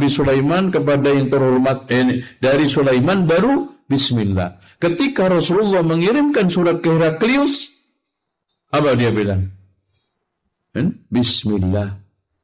Nabi Sulaiman kepada yang terhormat dari Sulaiman baru bismillah. Ketika Rasulullah mengirimkan surat ke Heraklius, apa dia bilang? Bismillah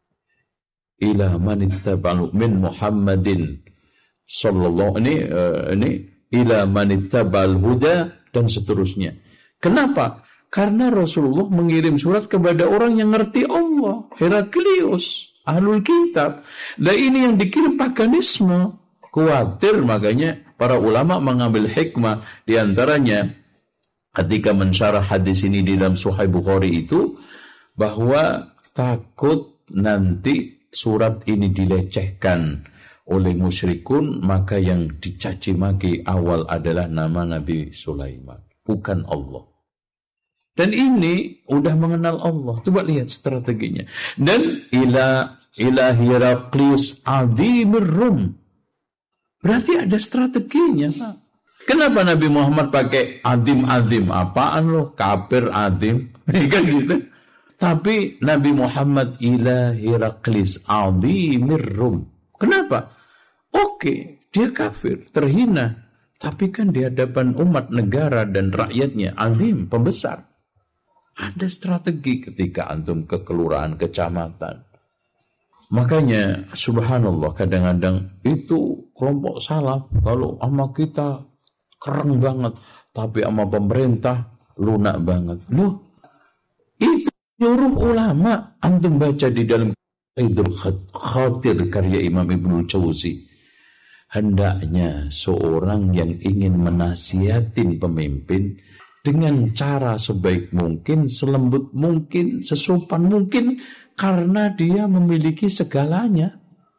ila man ittaba'al min Muhammadin sallallahu ini ila man ittaba'al huda dan seterusnya. Kenapa? Karena Rasulullah mengirim surat kepada orang yang ngerti Allah, Heraklius, Ahlul Kitab. Dan ini yang dikirim paganisme. Khawatir, makanya para ulama mengambil hikmah. Di antaranya ketika mensyarah hadis ini di dalam Sahih Bukhari itu, bahwa takut nanti surat ini dilecehkan oleh musyrikun, maka yang dicaci maki awal adalah nama Nabi Sulaiman, bukan Allah. Dan ini udah mengenal Allah. Coba lihat strateginya. Dan ila Heraklius azimir Rum. Berarti ada strateginya. Kenapa Nabi Muhammad pakai azim? Apaan loh? Kafir azim. Kan gitu. Tapi Nabi Muhammad ila Heraklius azimir Rum. Kenapa? Oke, dia kafir, terhina. Tapi kan di hadapan umat, negara, dan rakyatnya azim, pembesar. Ada strategi ketika antum ke kelurahan, kecamatan. Makanya subhanallah, kadang-kadang itu kelompok salaf kalau sama kita keren banget, tapi sama pemerintah lunak banget. Loh, itu nyuruh ulama. Antum baca di dalam Saidul Khatir karya Imam Ibnul Jauzi. Hendaknya seorang yang ingin menasihatin pemimpin dengan cara sebaik mungkin, selembut mungkin, sesopan mungkin, karena dia memiliki segalanya.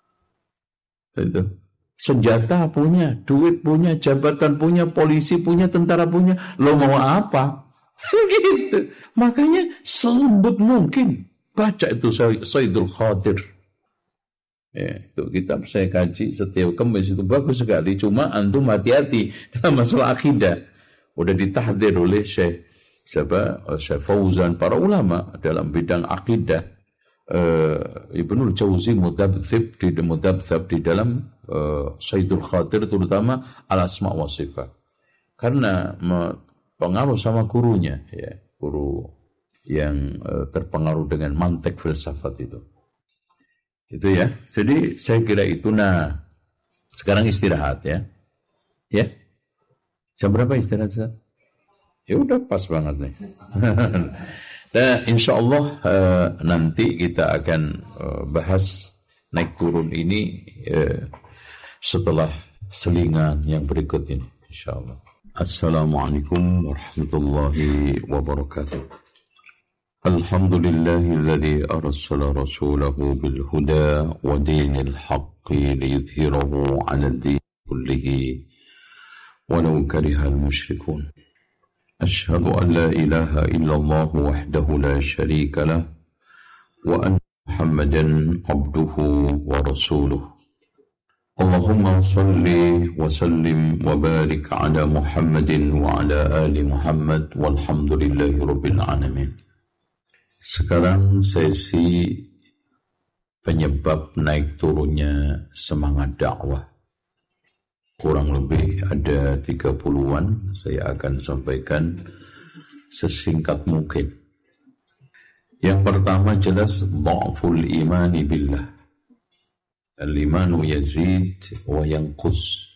Itu. Senjata punya, duit punya, jabatan punya, polisi punya, tentara punya. Lo mau apa? Gitu. Makanya selembut mungkin. Baca itu Saidul Khadir. Ya, itu kitab saya kaji setiap Kamis, itu bagus sekali. Cuma antum hati-hati dalam masalah akidah. Udah ditahdir oleh Syekh Fauzan, para ulama dalam bidang akidah. Ibnul Jauzi mudabthib di dalam Saidul Khatir, terutama al-asma wa sifat. Karena pengaruh sama gurunya, ya, guru yang terpengaruh dengan mantek filsafat itu. Itu ya. Jadi saya kira itu. Nah, sekarang istirahat ya. Ya. Jam berapa istirahat? Ya udah pas banget nih. Dan insya Allah nanti kita akan bahas naik turun ini setelah selingan yang berikut ini, insya Allah. Assalamualaikum warahmatullahi wabarakatuh. Alhamdulillahilladzi arsala rasulahu bil huda wa dinil haqqi liyudhhirahu 'alad din kullihi walau karihal musyrikun. أشهد أن لا إله إلا الله وحده لا شريك له وأن محمدا عبده ورسوله اللهم صل وسلم وبارك على محمد وعلى آل محمد والحمد لله رب العالمين. Sekarang sesi penyebab naik turunnya semangat dakwah. Kurang lebih ada 30-an, saya akan sampaikan sesingkat mungkin. Yang pertama jelas dha'ful imani billah. Al-imanu yazid wa yanqus.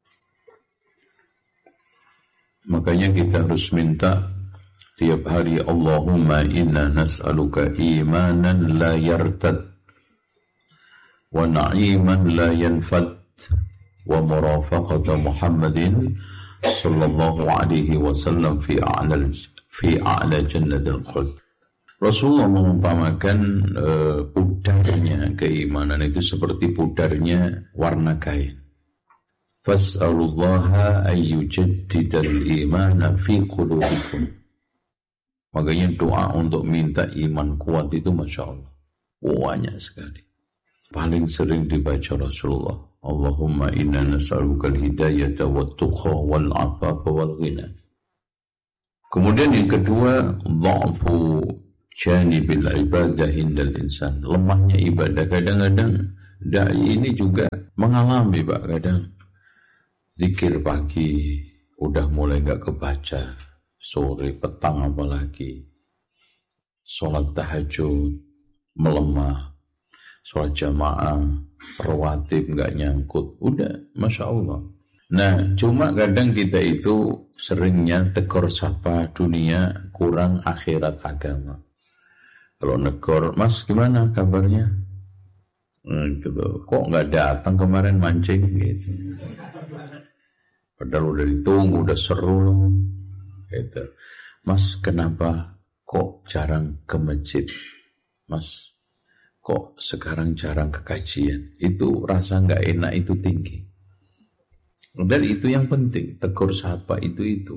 Makanya kita harus minta tiap hari, Allahumma inna nas'aluka imanan la yartad wa na'iman la yanfad wa murafaqata Muhammadin sallallahu alaihi wasallam fi a'la jannatil khuld. Rasulullah mengumpamakan pudarnya keimanan itu seperti pudarnya warna kain. Fas'alullaha ayyujaddidal imana fi qulubikum. Makanya doa untuk minta iman kuat itu Masya Allah banyak sekali. Paling sering dibaca Rasulullah, Allahumma inna nas'aluka al-hidayata wat-tuqa wal-'afafa wal-ghina. Kemudian yang kedua, dha'fu janibil ibadah indal insan. Lemahnya ibadah. Kadang-kadang Dai ini juga mengalami Pak, kadang zikir pagi udah mulai gak kebaca, sore petang apalagi, sholat tahajud melemah, sholat jamaah rawatib gak nyangkut, udah Masya Allah. Nah cuma kadang kita itu seringnya tegur sapa dunia, kurang akhirat agama. Kalau negor, Mas gimana kabarnya? Gitu. Kok nggak datang kemarin mancing gitu. Padahal udah ditunggu, udah seru loh. Gitu. Mas kenapa kok jarang ke masjid? Mas kok sekarang jarang ke kajian? Itu rasa nggak enak itu tinggi. Dan itu yang penting, tegur sapa itu.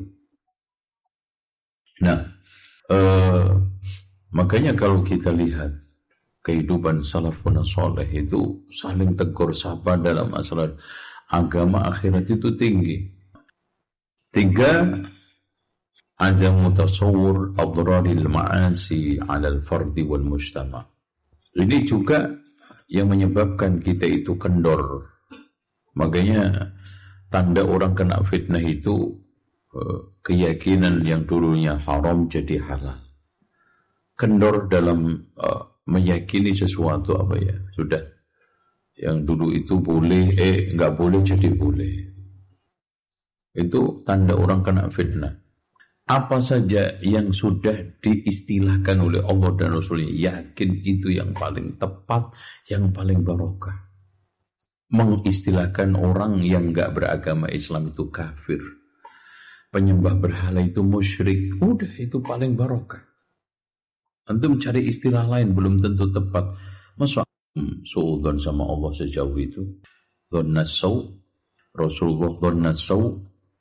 Nah, makanya kalau kita lihat kehidupan salafun saleh itu saling tegur sapa dalam masalah agama akhirat itu tinggi. 3, ada mutasawwur adraril ma'asi 'ala al-fardi wal mujtama'. Ini juga yang menyebabkan kita itu kendor. Makanya tanda orang kena fitnah itu keyakinan yang dulunya haram jadi halal. Kendor dalam meyakini sesuatu apa ya, sudah yang dulu itu boleh nggak boleh jadi boleh. Itu tanda orang kena fitnah. Apa saja yang sudah diistilahkan oleh Allah dan Rasulnya, yakin itu yang paling tepat, yang paling barokah. Mengistilahkan orang yang nggak beragama Islam itu kafir, penyembah berhala itu musyrik, udah itu paling barokah. Antum cari istilah lain belum tentu tepat. Masa suudzon sama Allah sejauh itu? Dzonnasaw, Rasulullah dzonnasaw.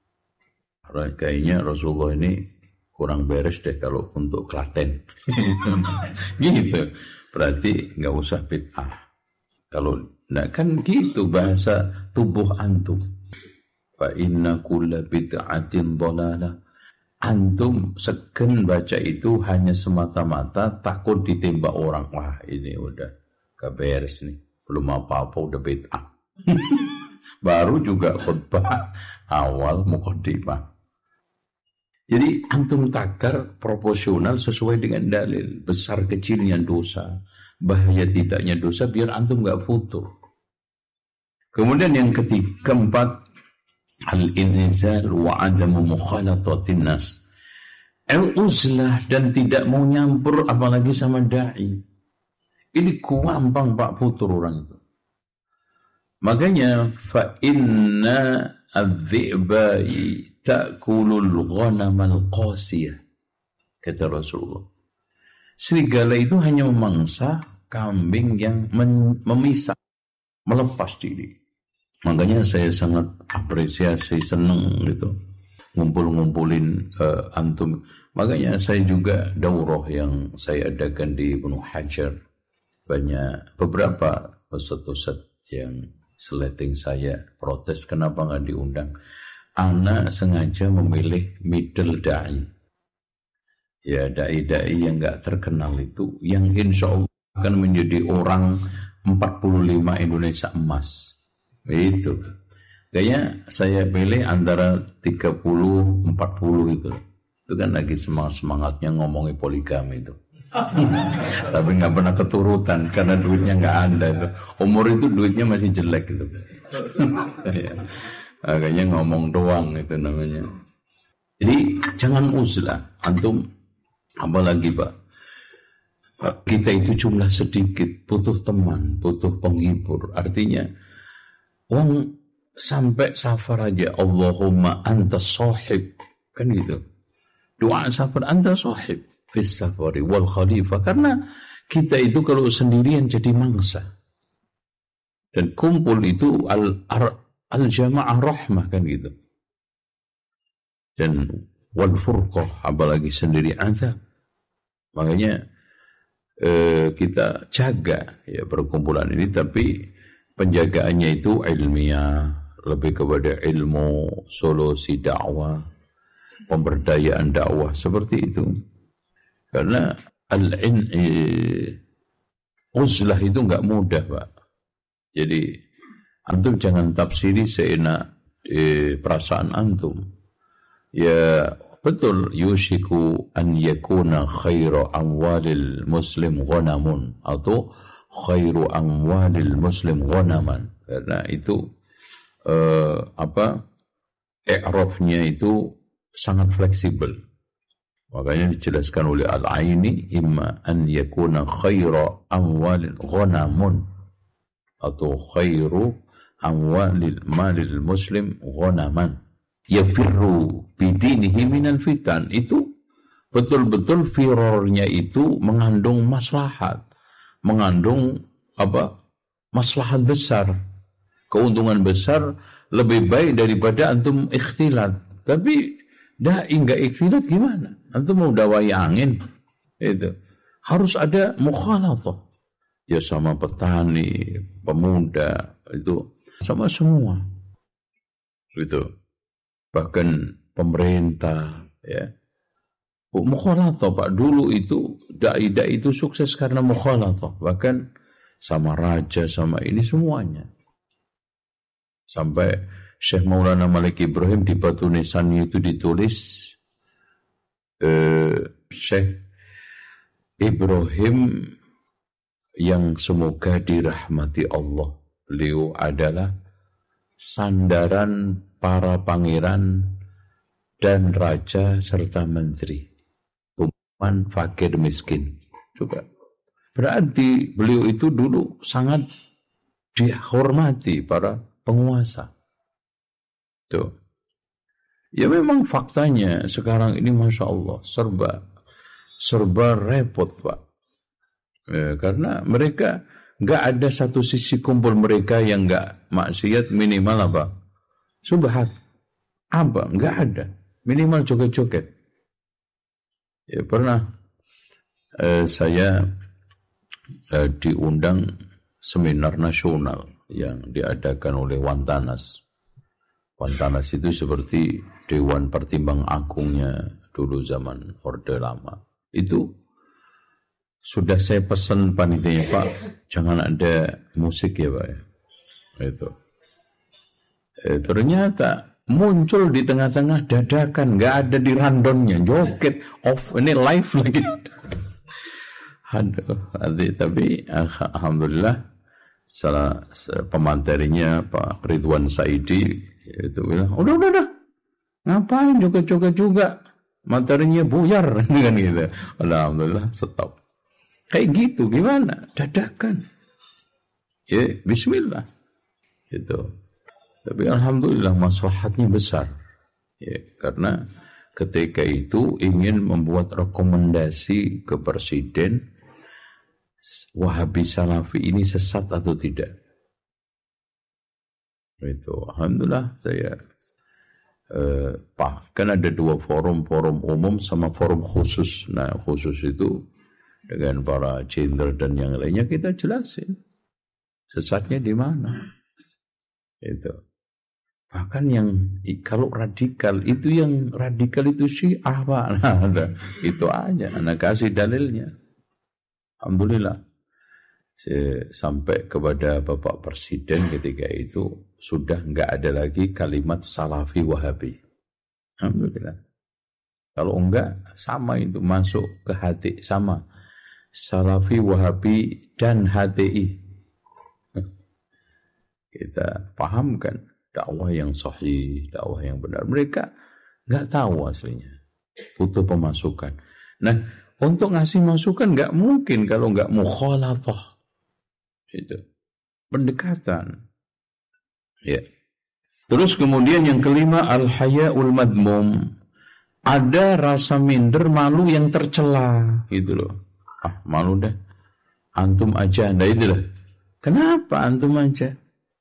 Kayaknya Rasulullah ini kurang beres deh kalau untuk Klaten. Gitu. Berarti nggak usah bid'ah. Kalau nah kan gitu bahasa tubuh antum. Fa inna kulla bid'atin dhalalah. Antum segen baca itu hanya semata-mata takut ditembak orang. Wah ini udah gak beres nih, belum apa-apa udah bid'ah. Baru juga khutbah awal muqaddimah. Jadi antum takar proporsional sesuai dengan dalil. Besar kecilnya dosa, bahaya tidaknya dosa, biar antum gak futur. Kemudian yang keempat, al-inzal wa adamu mukhalatatin nas. Al-uzlah dan tidak mau nyampur apalagi sama da'i. Ini gampang Pak putur orang itu. Makanya fa inna adh-dhi'ba ta'kulul ghanamal qasiyah, kata Rasulullah. Serigala itu hanya memangsa kambing yang memisah, melepas diri. Makanya saya sangat apresiasi, senang gitu ngumpulin antum. Makanya saya juga daurah yang saya adakan di Ibnu Hajar, banyak beberapa ustadz yang seleting saya protes kenapa nggak diundang. Ana sengaja memilih middle da'i, ya da'i yang nggak terkenal itu, yang insya Allah akan menjadi orang 45 Indonesia emas. Itu kayaknya saya pilih antara 30-40 itu. Itu kan lagi semangatnya ngomongin poligami itu. Tapi nggak pernah keturutan karena duitnya nggak ada itu. Umur itu duitnya masih jelek itu. Kayaknya ngomong doang itu namanya. Jadi jangan uzlah antum, apalagi Pak. Kita itu jumlah sedikit, butuh teman, butuh penghibur. Artinya wong sampai safar aja Allahumma anta sahib, kan gitu. Doa safar anta sahib fis safari wal khalifah, karena kita itu kalau sendirian jadi mangsa. Dan kumpul itu al-jamaah rahmah, kan gitu. Dan wal furqah, apalagi sendiri azab. Makanya kita jaga ya perkumpulan ini, tapi penjagaannya itu ilmiah, lebih kepada ilmu, solusi dakwah, pemberdayaan dakwah, seperti itu. Karena uzlah itu enggak mudah, Pak. Jadi antum jangan tafsiri seenak perasaan antum. Ya betul, yushiku an yakuna khairu amwalil muslim ghanamun, atau khairu amwalil muslim ghanaman. Karena itu i'rafnya itu sangat fleksibel. Makanya dijelaskan oleh Al-Aini, imma an yakuna khairu amwalil ghanamun, atau khairu amwalil malil muslim ghanaman yafirru bidinihi minal fitan. Itu betul-betul firarnya itu mengandung maslahat, mengandung maslahat besar, keuntungan besar, lebih baik daripada antum ikhtilat. Tapi dah enggak ikhtilat gimana? Antum mau dawai angin, itu harus ada mukhalatah. Ya sama petani, pemuda, itu sama semua. Gitu. Bahkan pemerintah, ya. Mukhalatah, Pak. Dulu itu dai-dai itu sukses karena mukhalatah. Bahkan sama raja, sama ini semuanya. Sampai Syekh Maulana Malik Ibrahim di Batu Nisani itu ditulis Syekh Ibrahim yang semoga dirahmati Allah. Beliau adalah sandaran para pangeran dan raja serta menteri, umat fakir miskin. Coba. Berarti beliau itu dulu sangat dihormati para penguasa. Tuh. Ya memang faktanya sekarang ini Masya Allah serba repot, Pak. Karena mereka nggak ada satu sisi kumpul mereka yang nggak maksiat, minimal apa? Subhat. Apa? Nggak ada. Minimal joget-joget. Ya pernah saya diundang seminar nasional yang diadakan oleh Wantanas. Wantanas itu seperti Dewan Pertimbang Agungnya dulu zaman Orde Lama. Itu sudah saya pesan panitianya, Pak, jangan ada musik ya, Pak. Itu. Ternyata muncul di tengah-tengah dadakan, nggak ada di randonnya, joget off, ini live lagi. Aduh, tapi alhamdulillah salah pemanterinya Pak Ridwan Saidi itu bilang, udah, ngapain joget-joget juga, materinya buyar kan gitu. Alhamdulillah stop. Kayak gitu, gimana? Dadakan. Ya, bismillah. Gitu. Tapi alhamdulillah maslahatnya besar. Ya, karena ketika itu ingin membuat rekomendasi ke Presiden, Wahabi Salafi ini sesat atau tidak. Itu, alhamdulillah saya kan ada dua forum umum sama forum khusus. Nah, khusus itu dengan para jenderal dan yang lainnya kita jelasin sesatnya di mana. Itu. Bahkan yang kalau radikal itu Syiah, Pak. Nah, itu aja. Anak kasih dalilnya. Alhamdulillah. Sampai kepada Bapak Presiden ketika itu sudah enggak ada lagi kalimat Salafi Wahabi. Alhamdulillah. Kalau enggak sama itu masuk ke hati sama. Salafi, Wahabi, dan HTI. Kita pahamkan dakwah yang sahih, dakwah yang benar. Mereka nggak tahu aslinya. Butuh pemasukan. Nah, untuk ngasih masukan nggak mungkin kalau nggak mukhalatah. Itu. Pendekatan. Ya. Terus kemudian yang kelima, al-haya'ul madmum. Ada rasa minder, malu yang tercela. Gitu loh. Malu dah. Antum aja. Nah itulah. Kenapa antum aja?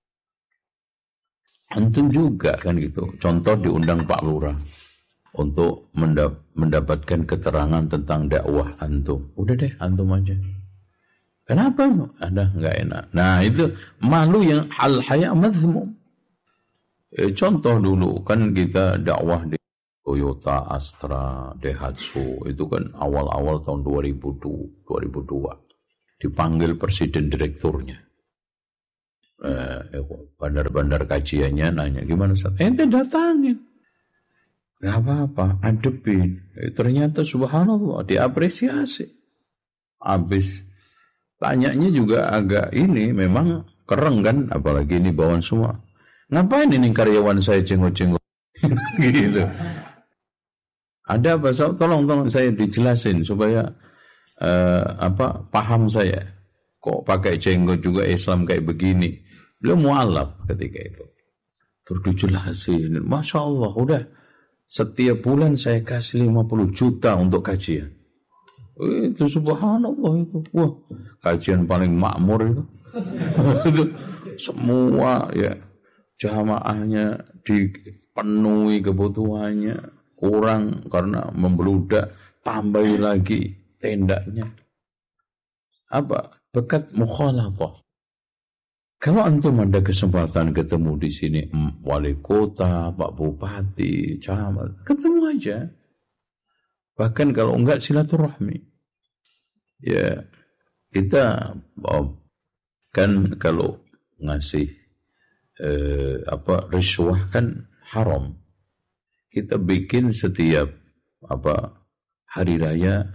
Antum juga kan gitu. Contoh diundang Pak Lurah untuk mendapatkan keterangan tentang dakwah antum. Udah deh antum aja. Kenapa? Ada nggak enak. Nah itu malu yang al-haya' madhmum. Contoh dulu kan kita dakwah di Toyota, Astra, Daihatsu, itu kan awal-awal tahun 2002. Dipanggil presiden direkturnya. bandar-bandar kajiannya nanya, gimana Ustaz? Ente datangin. Gak apa-apa, adepin. Ternyata subhanallah, diapresiasi. Habis tanyanya juga agak ini, memang keren kan, apalagi ini bawaan semua. Ngapain ini karyawan saya jenggot-jenggot? Gitu. Ada apa? Tolong saya dijelasin supaya paham saya. Kok pakai jenggot juga Islam kayak begini? Beliau mualaf ketika itu. Terus dijelasin, Masya Allah, udah setiap bulan saya kasih 50 juta untuk kajian. Itu subhanallah itu. Wah, kajian paling makmur itu. Itu semua ya jamaahnya dipenuhi kebutuhannya, kurang karena membludak, tambahi lagi tendanya. Apa? Bekat mukhalafah. Kalau antum ada kesempatan ketemu di sini wali kota, Pak Bupati, camat, ketemu aja. Bahkan kalau enggak silaturahmi. Ya, kita kan kalau ngasih riswah kan haram. Kita bikin setiap hari raya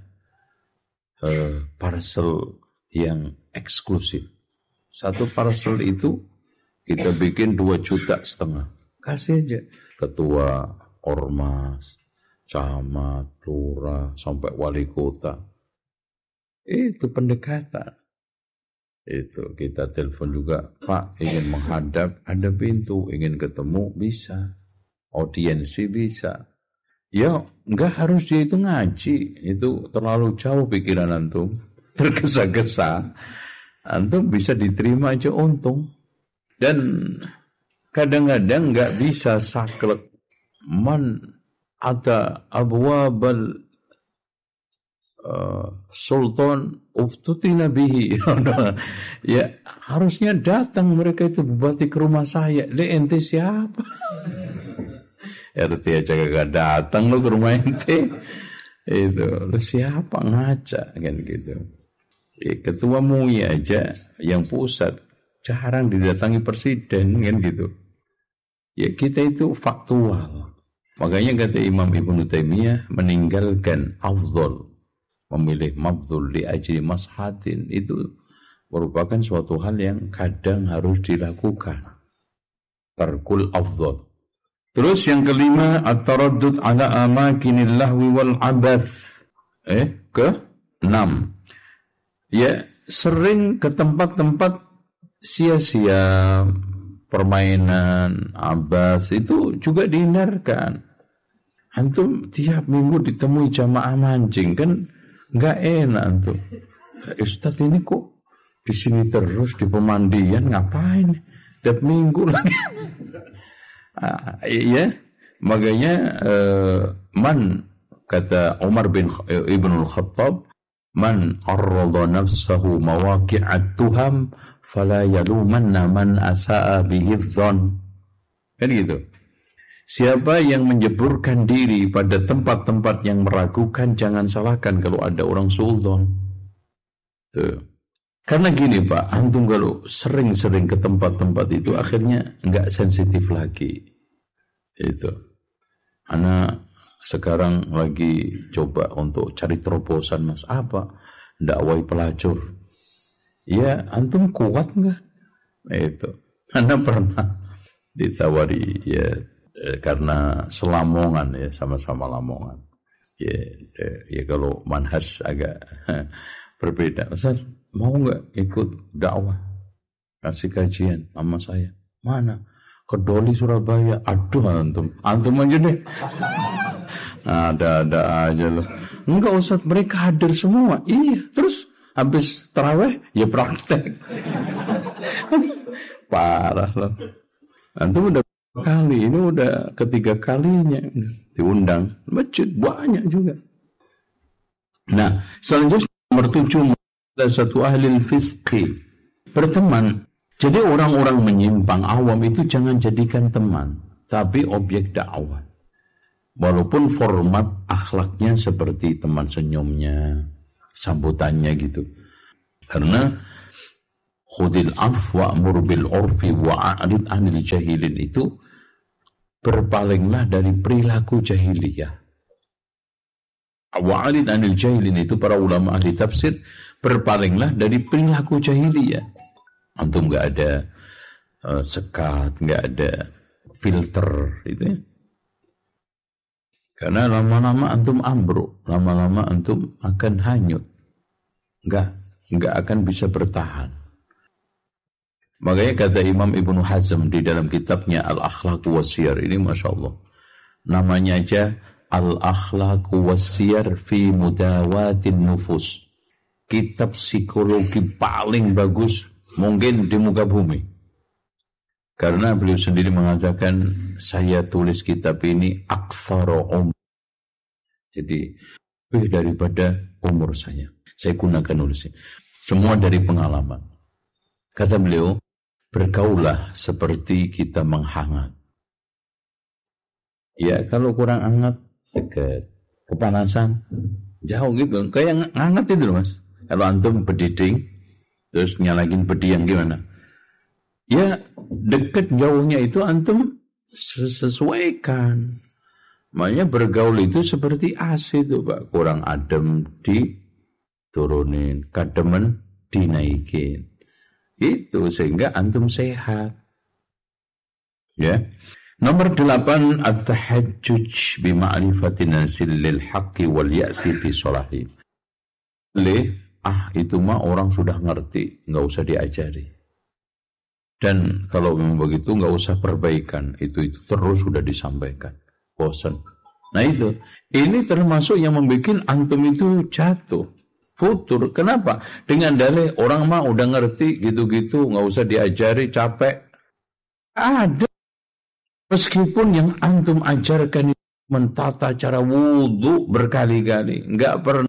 parcel yang eksklusif. Satu parcel itu kita bikin 2,5 juta. Kasih aja ketua ormas, camat, lurah, sampai wali kota. Itu pendekatan. Itu kita telepon juga, Pak, ingin menghadap, ada pintu, ingin ketemu, bisa. Audiensi bisa. Ya, enggak harus dia itu ngaji. Itu terlalu jauh pikiran antum. Tergesa-gesa. Antum bisa diterima aja untung. Dan kadang-kadang enggak bisa saklek. Man ada abwabal sultan uftutina bihi. Ya, harusnya datang mereka itu bupati ke rumah saya. Ente siapa? RT aja kagak datang lo ke rumah ente. Itu lo siapa ngaca kan gitu. Ya, ketua MUI aja yang pusat jarang didatangi presiden kan gitu. Ya kita itu faktual. Makanya kata Imam Ibnu Taimiyah meninggalkan afdhal, memilih mabdhul li ajli mashatin, itu merupakan suatu hal yang kadang harus dilakukan. Tarkul afdhal. Terus yang kelima, at-taraddud ala amakinil lahwi wal abath. Ke-6. Ya, sering ke tempat-tempat sia-sia, permainan, abas, itu juga dihindarkan. Antum tiap minggu ditemui jamaah mancing, kan nggak enak antum. Ustaz ini kok di sini terus di pemandian, ngapain? Tiap minggu lagi. Iya, makanya kata Umar bin Ibn al-Khattab, man arrada nafsahu mawaqi'at tuham fala yalumanna man asa'a bihi dhon. Kan gitu. Siapa yang menjeburkan diri pada tempat-tempat yang meragukan, jangan salahkan kalau ada orang suudzon. Tuh. Karena gini Pak, antum kalau sering-sering ke tempat-tempat itu akhirnya enggak sensitif lagi. Itu. Anak sekarang lagi coba untuk cari terobosan Mas, apa? Dakwah pelacur. Ya, antum kuat enggak? Itu. Anak pernah ditawari ya karena selamongan ya, sama-sama Lamongan. Ya kalau manhaj agak berbeda. Ustaz, mau enggak ikut dakwah? Kasih kajian sama saya. Mana? Ke Doli Surabaya. Aduh antum aja deh. Ada aja loh. Enggak Ustaz, mereka hadir semua. Iya, terus habis tarawih ya praktek. Parah loh. Antum udah kali, ini udah ketiga kalinya diundang. Masjid banyak juga. Nah, selanjutnya nomor 7, satu ahli fiqh, berteman. Jadi orang-orang menyimpang awam itu jangan jadikan teman, tapi objek dakwah. Walaupun format akhlaknya seperti teman senyumnya, sambutannya gitu. Karena khudil afwa wa'mur bil urfi wa'arid 'anil jahilin itu berpalinglah dari perilaku jahiliyah. Wa'arid 'anil jahilin itu para ulama ahli tafsir, berpalinglah dari perilaku jahiliyah. Antum enggak ada sekat, enggak ada filter itu ya. Karena lama-lama antum ambruk, lama-lama antum akan hanyut. Enggak akan bisa bertahan. Makanya kata Imam Ibnu Hazm di dalam kitabnya Al-Akhlaq Wasiyar ini, Masya Allah, namanya aja Al-Akhlaq Wasiyar fi Mudawatin Nufus. Kitab psikologi paling bagus mungkin di muka bumi. Karena beliau sendiri mengatakan, saya tulis kitab ini aktsara jadi lebih daripada umur saya gunakan nulisnya. Semua dari pengalaman. Kata beliau, bergaulah seperti kita menghangat. Ya, kalau kurang hangat, dekat. Kepanasan, jauh gitu. Kayak hangat itu loh, Mas. Kalau antum berdiding, terus nyalakin pedi yang gimana? Ya, dekat jauhnya itu antum sesuaikan. Makanya bergaul itu seperti AC itu, Pak. Kurang adem diturunin, kademen dinaikin. Itu sehingga antum sehat. Ya. Nomor 8, at-tahajjuj bi ma'rifati nasil lil haqqi wal ya'si fi salahi. Itu mah orang sudah ngerti, enggak usah diajari. Dan kalau memang begitu enggak usah perbaikan, itu terus sudah disampaikan. Bosan. Nah itu, ini termasuk yang membuat antum itu jatuh, futur. Kenapa? Dengan dalih orang mah udah ngerti gitu-gitu, nggak usah diajari, capek. Ada. Meskipun yang antum ajarkan mentata cara wudhu berkali-kali, nggak pernah.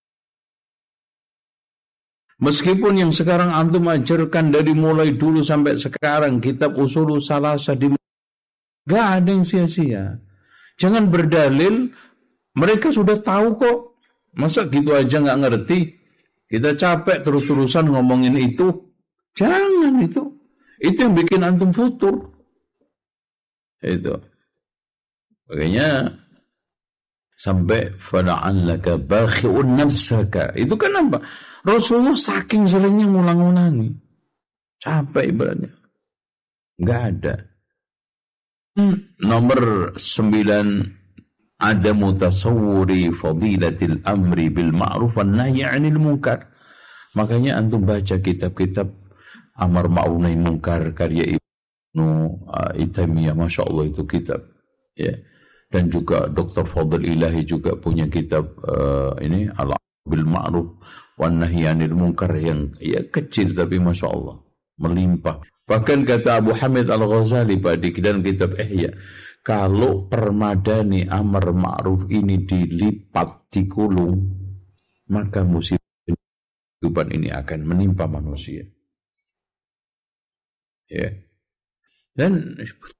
Meskipun yang sekarang antum ajarkan dari mulai dulu sampai sekarang kitab Ushulus Salasah nggak ada yang sia-sia. Jangan berdalil, mereka sudah tahu kok. Masa gitu aja nggak ngerti? Kita capek terus-terusan ngomongin itu. Jangan itu. Itu yang bikin antum futur. Itu. Makanya sampai fala'allaka bakhi'un nafsaka. Itu kan apa? Rasulullah saking seringnya ngulang-ngulangi. Capek ibaratnya. Nggak ada. Nomor 9, ada mutasawwuri fadilatil amri bil ma'ruf wan nahyi 'anil munkar. Makanya antum baca kitab-kitab amar ma'ruf nahi munkar karya Ibnu Taimiyah, Masya Allah itu kitab ya. Dan juga Dr. Fadl Ilahi juga punya kitab ini al-amr bil ma'ruf wan nahyi 'anil munkar yang ya kecil tapi Masya Allah melimpah. Bahkan kata Abu Hamid Al-Ghazali pada dalam kitab Ihya, kalau permadani amar ma'ruf ini dilipat, dikulung, maka musibah kehidupan ini akan menimpa manusia. Ya. Dan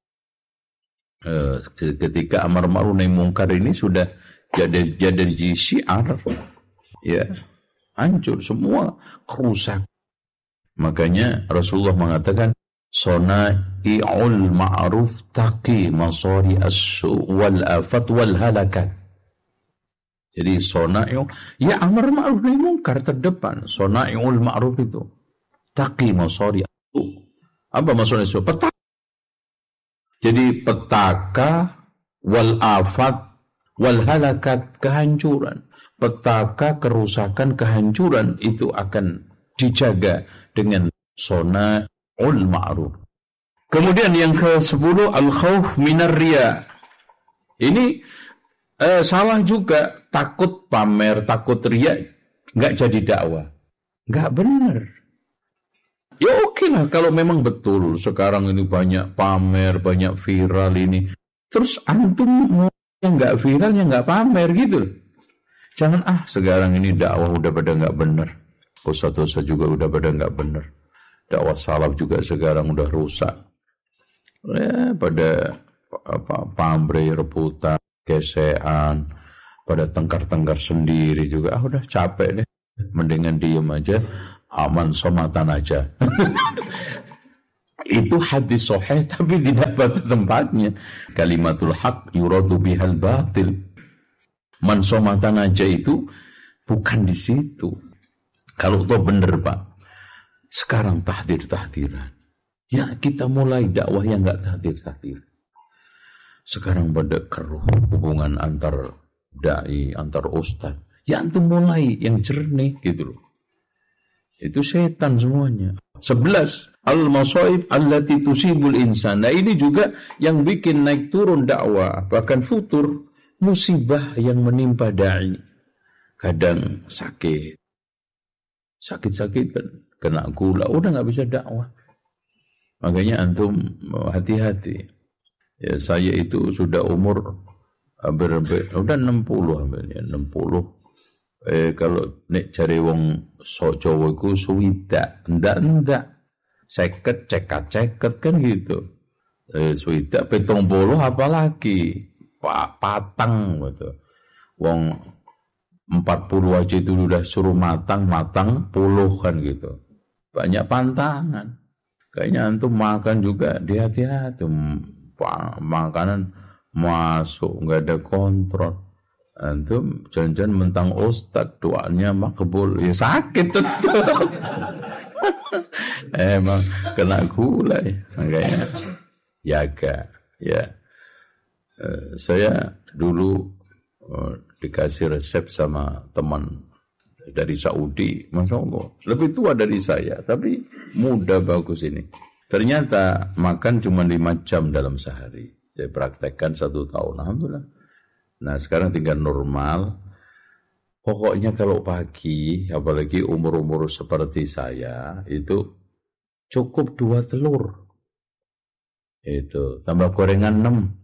ketika amar ma'ruf nahi munkar ini sudah jadi syiar, ya, hancur semua, kerusak. Makanya Rasulullah mengatakan, sona'i'ul ma'ruf taqi masari as-su' wal afat wal halakat. Jadi sona'i'ul, ya amar ma'ruf nahi munkar terdepan. Sona'i'ul ma'ruf itu taqi masari as-su'. Apa maksudnya as-su'? Petaka. Jadi petaka wal afat wal halakat, kehancuran. Petaka, kerusakan, kehancuran itu akan dijaga dengan sona'ul ma'ruf. Kemudian yang ke-10, al-khawf minar riya. Ini salah juga, takut pamer, takut riya, nggak jadi dakwah. Nggak benar. Ya oke lah kalau memang betul sekarang ini banyak pamer, banyak viral ini. Terus antum yang nggak viral, yang nggak pamer gitu. Jangan sekarang ini dakwah udah pada nggak benar. Ustaz-ustaz juga udah pada nggak benar. Dakwah salaf juga sekarang udah rusak. Ya, pada pamrih, rebutan, gesean, pada tengkar-tengkar sendiri juga. Udah capek deh. Mendingan diem aja. aman somatan aja. Itu hadis sahih tapi tidak pada tempatnya. Kalimatul haq yuradu bihal batil. Man somatan aja itu bukan di situ. Kalau toh bener Pak, sekarang tahdir-tahdiran. Ya kita mulai dakwah yang enggak tahdir-tahdir. Sekarang pada keruh hubungan antar dai, antar ustaz. Ya antum mulai yang jernih gitu loh. Itu setan semuanya. 11. Al-masaib allati tusibul insan. Nah ini juga yang bikin naik turun dakwah. Bahkan futur. Musibah yang menimpa da'i. Kadang sakit. Sakit-sakitan. Kena gula. Udah gak bisa dakwah. Makanya antum hati-hati. Ya saya itu sudah umur udah 60 hampirnya. 60. Kalau nek cari wong sok Jawa iku suwidak, ndak. 50 cekat kan gitu. Suwidak 70 apalagi patang gitu. Wong 40 aja itu udah suruh matang puluh kan gitu. Banyak pantangan. Kayaknya antum makan juga hati-hati. Makanan masuk enggak ada kontrol. Antum jangan mentang ustad doanya makbul, ya sakit tentu. Emang kena gula ya. Makanya jaga ya. Saya dulu dikasih resep sama teman dari Saudi, Masya Allah, lebih tua dari saya, tapi muda bagus ini. Ternyata makan cuma 5 jam dalam sehari. Saya praktekkan 1 tahun, alhamdulillah. Nah sekarang tinggal normal. Pokoknya kalau pagi, apalagi umur-umur seperti saya, itu cukup 2 telur. Itu tambah gorengan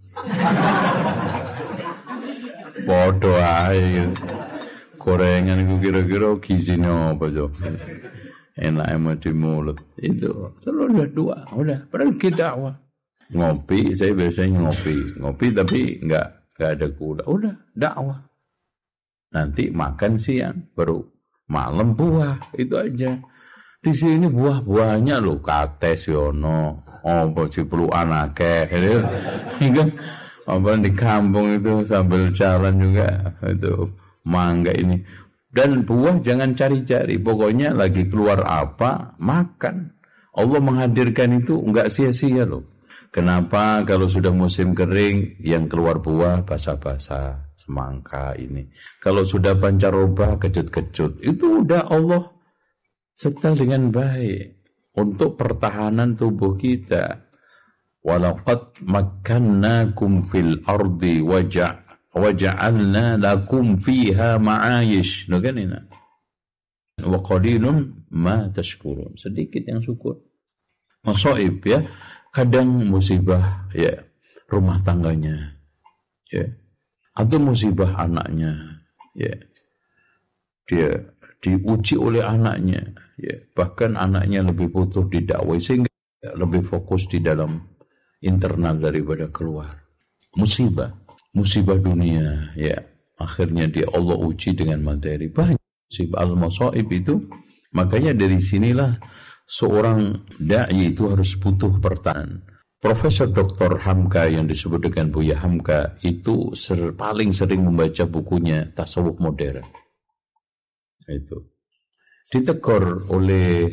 6. Podo ae. Gorengan itu kira-kira gizinya apa coba. Enak emang di mulut. Itu telur udah 2, udah pergi dakwah. Ngopi, saya biasanya ngopi tapi enggak ada gula. Udah dakwah. Nanti makan siang, baru malam buah, itu aja. Di sini buah-buahnya loh, kates yono, cipluan akeh, gitu. Kan apa di kampung itu sambil jalan juga itu mangga ini. Dan buah jangan cari-cari, pokoknya lagi keluar apa makan. Allah menghadirkan itu enggak sia-sia loh. Kenapa kalau sudah musim kering yang keluar buah basah-basah, semangka ini. Kalau sudah pancaroba kecut-kecut, itu udah Allah setel dengan baik untuk pertahanan tubuh kita. Walaqad makkannakum fil ardi waja'alna lakum fiha ma'ayish. No kan ini. Wa qalilun ma tashkurun. Sedikit yang syukur. Masaib ya. Kadang musibah ya rumah tangganya ya atau musibah anaknya ya dia diuji oleh anaknya ya bahkan anaknya lebih butuh didakwai sehingga lebih fokus di dalam internal daripada keluar. Musibah dunia ya akhirnya dia Allah uji dengan materi banyak musibah al-masaib itu. Makanya dari sinilah seorang da'i itu harus butuh pertahanan. Profesor Dr. Hamka yang disebut dengan Buya Hamka itu paling sering membaca bukunya Tasawuf Modern. Itu ditegur oleh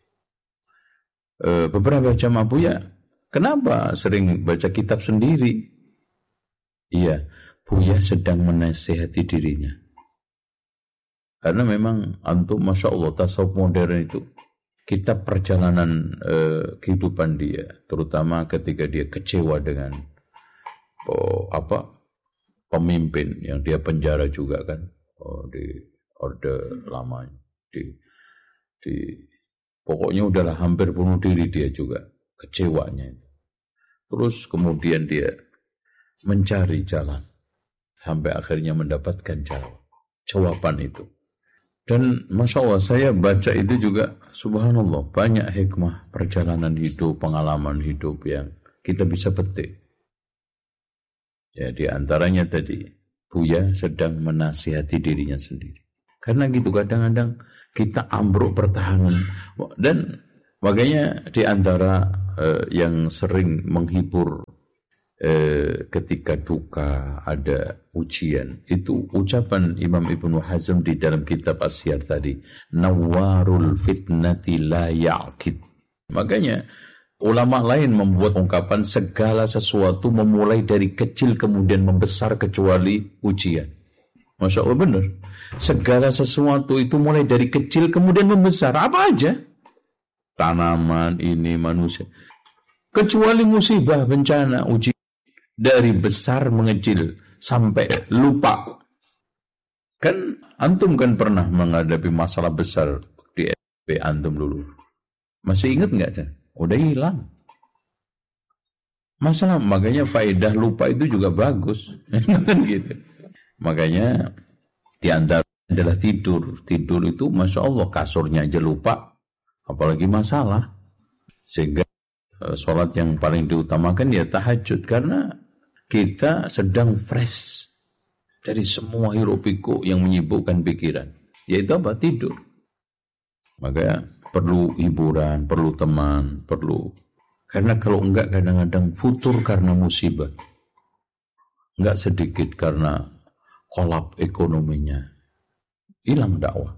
beberapa jamaah Buya, kenapa sering baca kitab sendiri? Iya, Buya sedang menasihati dirinya. Karena memang antum Masya Allah Tasawuf Modern itu kitab perjalanan kehidupan dia, terutama ketika dia kecewa dengan pemimpin yang dia penjara juga kan, di Orde Lama, pokoknya udahlah hampir bunuh diri dia juga, kecewanya itu. Terus kemudian dia mencari jalan sampai akhirnya mendapatkan jawaban itu. Dan Masya Allah saya baca itu juga subhanallah banyak hikmah perjalanan hidup, pengalaman hidup yang kita bisa petik. Ya di antaranya tadi Buya sedang menasihati dirinya sendiri. Karena gitu kadang-kadang kita ambruk pertahanan. Dan makanya di antara yang sering menghibur ketika duka ada ujian, itu ucapan Imam Ibnu Hazm di dalam kitab As-Siyar tadi, nawarul fitnati la ya'kid. Makanya ulama lain membuat ungkapan segala sesuatu memulai dari kecil kemudian membesar kecuali ujian. Masya Allah benar. Segala sesuatu itu mulai dari kecil kemudian membesar. Apa aja? Tanaman ini, manusia. Kecuali musibah, bencana, ujian. Dari besar mengecil sampai lupa. Kan antum kan pernah menghadapi masalah besar di SMP antum dulu. Masih ingat nggak sih? Udah hilang. Masalah, makanya faedah lupa itu juga bagus. Gitu. Makanya di antara adalah tidur. Tidur itu Masya Allah kasurnya aja lupa. Apalagi masalah. Sehingga sholat yang paling diutamakan ya tahajud. Karena kita sedang fresh dari semua hiruk pikuk yang menyibukkan pikiran. Yaitu apa? Tidur. Makanya perlu hiburan, perlu teman, perlu. Karena kalau enggak kadang-kadang futur karena musibah. Enggak sedikit karena kolap ekonominya. Hilang dakwah.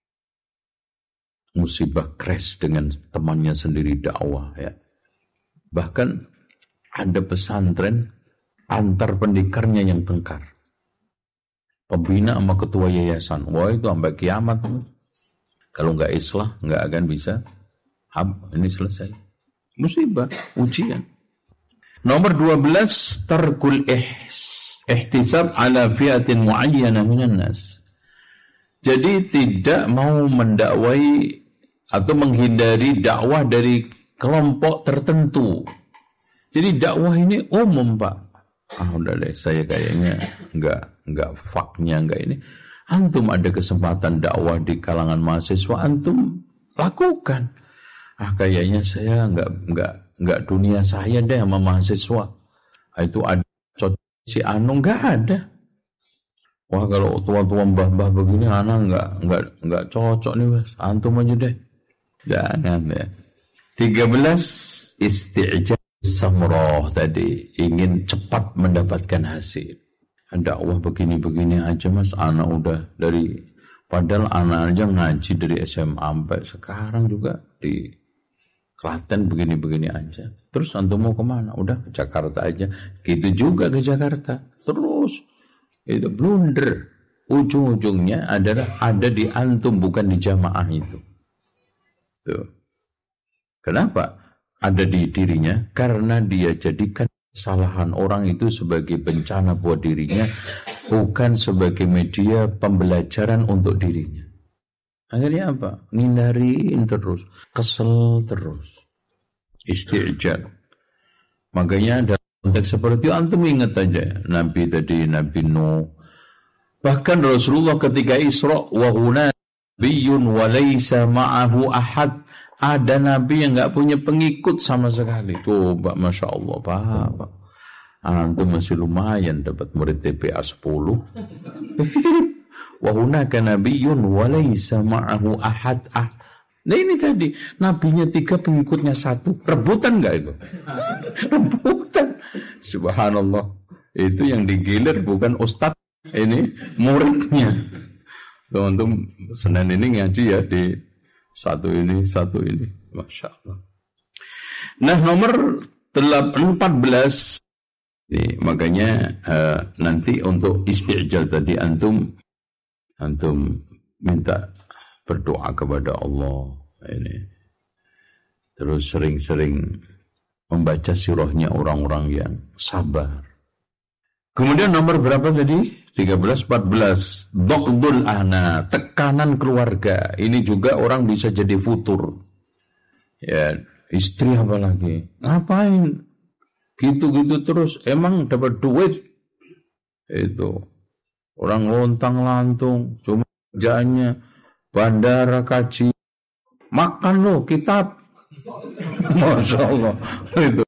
Musibah crash dengan temannya sendiri dakwah ya. Bahkan ada pesantren antar pendikarnya yang tengkar. Pembina sama ketua yayasan. Wah itu sampai kiamat. Kalau enggak islah, enggak akan bisa. Ini selesai. Musibah, ujian. Nomor 12, tarkul ihtisab ala fi'atin mu'ayyana minan nas. Jadi tidak mau mendakwai atau menghindari dakwah dari kelompok tertentu. Jadi dakwah ini umum, Pak. Udah deh, saya kayaknya enggak faknya enggak ini. Antum ada kesempatan dakwah di kalangan mahasiswa, antum lakukan. Kayaknya saya enggak dunia saya deh sama mahasiswa. Itu ada si anu enggak ada. Wah kalau tua-tua mbah-mbah begini anak enggak cocok nih Mas. Antum aja deh. Jangan ya. 13 isti'jal samroh tadi, ingin cepat mendapatkan hasil. Dakwah begini-begini aja Mas, anak udah dari padahal anak aja ngaji dari SMA sampai sekarang juga di Klaten begini-begini aja. Terus antum mau kemana? Udah ke Jakarta aja. Gitu juga ke Jakarta. Terus itu blunder. Ujung-ujungnya adalah ada di antum bukan di jamaah itu. Tuh. Kenapa? Ada di dirinya karena dia jadikan kesalahan orang itu sebagai bencana buat dirinya, bukan sebagai media pembelajaran untuk dirinya. Akhirnya apa? Ngindarin terus, kesel terus, isti'jal. Makanya dalam konteks seperti itu antum ingat aja Nabi tadi, Nabi Nuh. Bahkan Rasulullah ketika Isra wa huna nabiyyun wa laysa ma'ahu ahad. Ada nabi yang enggak punya pengikut sama sekali. Coba Masya Allah, Pak. Antum masih lumayan dapat murid TPA 10. Wa hunaka nabiyyun wa laysa ma'ahu ahad. Nah ini tadi, nabinya 3, pengikutnya 1. Rebutan enggak itu? Rebutan. Subhanallah. Itu yang digilir bukan ustaz, ini muridnya. Teman-teman Senin ini ngaji ya di satu ini. Masya Allah. Nah nomor 14 ini, makanya nanti untuk isti'jal tadi antum minta berdoa kepada Allah ini. Terus sering-sering membaca sirahnya orang-orang yang sabar. Kemudian nomor berapa tadi? 13, 14. Dogdul ana, tekanan keluarga. Ini juga orang bisa jadi futur. Ya, istri apalagi. Ngapain? Gitu-gitu terus. Emang dapat duit? Itu. Orang lontang-lantung. Cuma kerjaannya bandara, kaji. Makan loh, kitab. Masya Allah. Itu.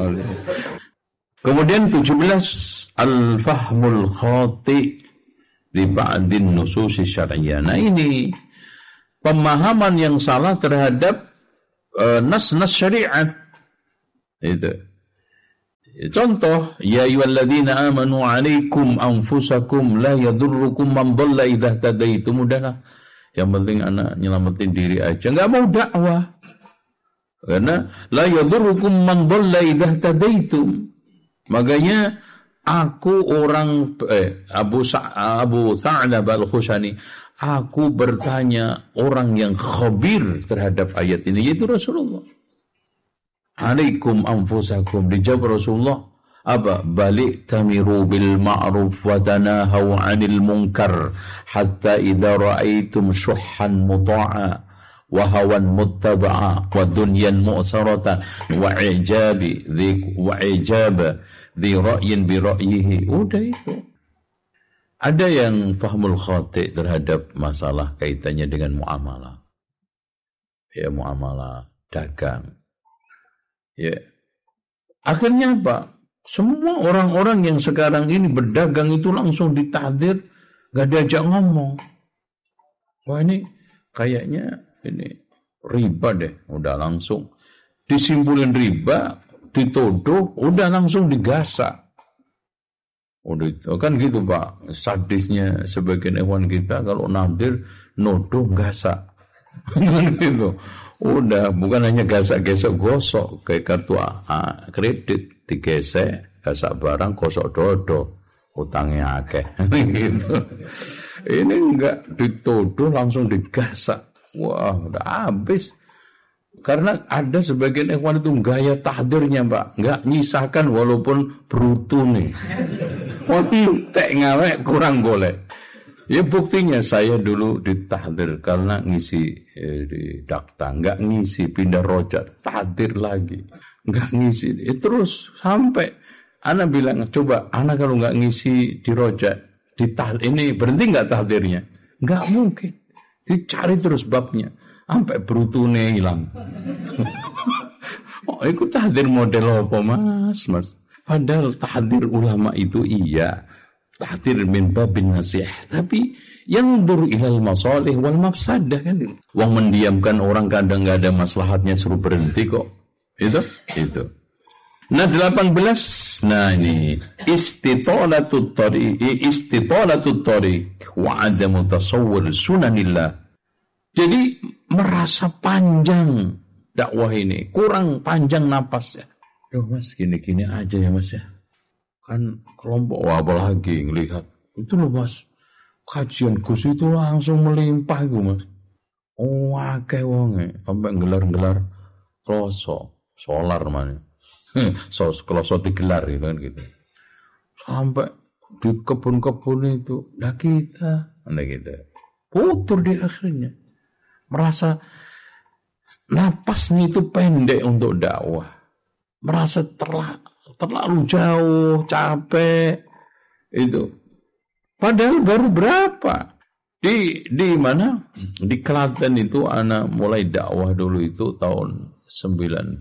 Astagfirullahaladzim. Kemudian 17 al-fahmul khati li ba'din nusus syar'iyyah. Nah ini pemahaman yang salah terhadap nas-nas syariat. Itu. Contoh, ya ayyuhalladzina amanu 'alaikum anfusakum la yadurrukum man dhalla idza tadaitum. Udahlah. Yang penting anak nyelamatin diri aja, enggak mau dakwah. Karena la yadurrukum man dhalla idza tadaitum. Makanya aku orang Abu Tha'lab al-Khushani, aku bertanya orang yang khabir terhadap ayat ini, yaitu Rasulullah. Alaikum anfusakum, dijawab Rasulullah apa? Balik tamiru bil ma'ruf wa tanahaw 'anil munkar hatta idza ra'aitum syuhhan muta'a wa hawan muttaba'a wa dunyan mu'sarata wa ijabi dhi ra'yin bi ra'yihi. Udah itu. Ada yang fahmul khati' terhadap masalah kaitannya dengan muamalah. Ya, muamalah dagang. Ya. Akhirnya apa? Semua orang-orang yang sekarang ini berdagang itu langsung ditahdir, gak diajak ngomong. Wah, ini kayaknya ini riba deh. Udah langsung disimpulin riba, dituduh, udah langsung digasak. Udah itu kan gitu Pak, sadisnya sebagian ikhwan kita kalau nadir nuduh gasak. Gitu. Udah bukan hanya gasak-gesek, gosok kayak kartu kredit digesek, gasak barang, gosok dodo, utangnya akeh. Gitu. Ini enggak dituduh langsung digasak. Wah, udah habis. Karena ada sebagian ikhwan itu gaya tahdirnya Pak, enggak nyisahkan walaupun brutu nih. Tek ngawek kurang boleh. Ya buktinya saya dulu ditahdir karena ngisi di dakta, enggak ngisi, pindah rojak, tahdir lagi, enggak ngisi. Terus sampai anak bilang, coba anak kalau enggak ngisi di rojak, ini berhenti enggak tahdirnya? Enggak mungkin. Dicari terus babnya, sampai brutune hilang. Oh, itu tahdir model apa mas? Padahal tahdir ulama itu iya. Tahdir min babin nasih, tapi yang dur ilal masalih wal mafsadah kan. Wong mendiamkan orang kadang enggak ada maslahatnya suruh berhenti kok. Itu. Nah 18. Nah ini istitalatut tariq wa adamu tasawwur sunanillah. Jadi merasa panjang dakwah ini, kurang panjang napasnya. Duh mas, gini-gini aja ya mas ya. Kan kelompok apalagi ngelihat itu loh mas, kajian Gus itu langsung melimpah itu mas. Oh akeh wonge sampai gelar-gelar kloso solar mana. Kloso digelar gitu kan gitu. Sampai di kebun-kebun itu dah kita putur di akhirnya. Merasa napasnya itu pendek untuk dakwah. Merasa terlalu jauh, capek itu. Padahal baru berapa? Di mana? Di Klaten itu anak mulai dakwah dulu itu tahun 97,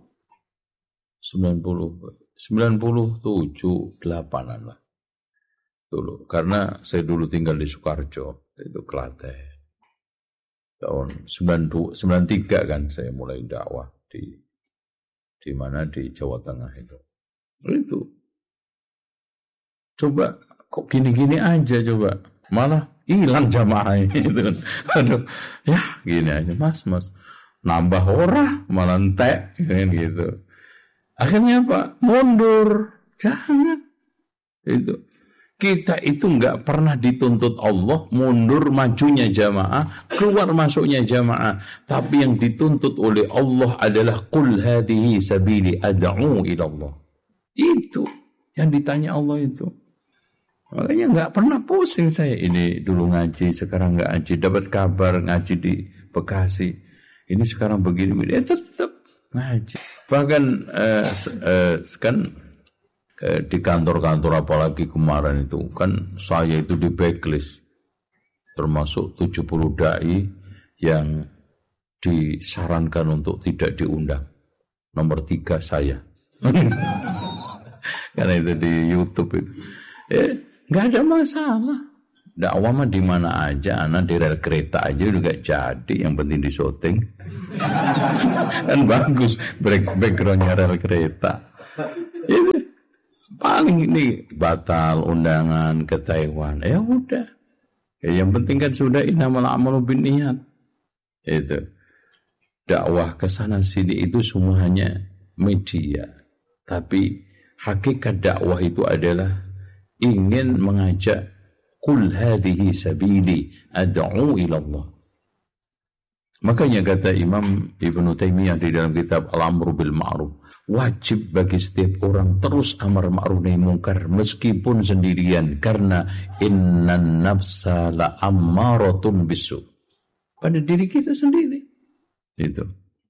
8-an lah. Dulu karena saya dulu tinggal di Sukarjo, itu Klaten. Tahun 93 kan saya mulai dakwah di mana di Jawa Tengah itu. Itu. Coba kok gini-gini aja coba. Malah hilang jamaah itu. Aduh, ya gini aja mas. Nambah orang malah entek kan gitu. Akhirnya apa? Mundur. Jangan. Itu. Kita itu enggak pernah dituntut Allah mundur majunya jamaah, keluar masuknya jamaah. Tapi yang dituntut oleh Allah adalah qul hadhihi sabili ad'u ila Allah. Itu yang ditanya Allah itu. Makanya enggak pernah pusing saya. Ini dulu ngaji, sekarang enggak ngaji. Dapat kabar ngaji di Bekasi. Ini sekarang begini. Tetap ngaji. Bahkan kan di kantor-kantor apalagi kemarin itu kan saya itu di blacklist termasuk 70 dai yang disarankan untuk tidak diundang. Nomor 3 saya. Karena itu di YouTube itu. Nggak ada masalah. Dakwah mah di mana aja, anak di rel kereta aja juga jadi, yang penting di syuting. Kan bagus backgroundnya rel kereta. Itu paling ini batal undangan ke Taiwan. Ya udah. Ya, yang penting kan sudah innamal a'malu binniyat. Itu. Dakwah ke sana sini itu semua hanya media. Tapi hakikat dakwah itu adalah ingin mengajak Qul hadhihi sabili ad'u ila Allah. Makanya kata Imam Ibnu Taimiyah di dalam kitab Al-Amru bil Ma'ruf, wajib bagi setiap orang terus amar ma'ruf nahi munkar meskipun sendirian, karena innan nafsa la ammaratun bisu. Pada diri kita sendiri. Itu.